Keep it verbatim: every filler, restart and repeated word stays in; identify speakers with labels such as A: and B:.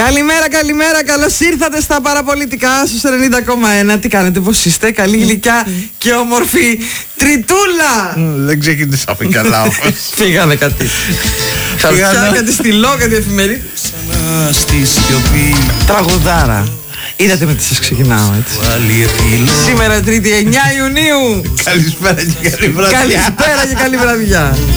A: Καλημέρα, καλημέρα, καλώς ήρθατε στα παραπολιτικά στους ενενήντα κόμμα ένα. Τι κάνετε, πώς είστε? Καλή γλυκιά και όμορφη τριτούλα.
B: Δεν ξεκινήσαμε καλά όμως.
A: Φύγανε κάτι χαρτιά, κάτι στυλό, κάτι εφημερίδα. Τραγουδάρα. Είδατε με τι σας ξεκινάω έτσι. Σήμερα Τρίτη εννιά Ιουνίου.
B: Καλησπέρα και καλή βραδιά.
A: Καλησπέρα και καλή βραδιά.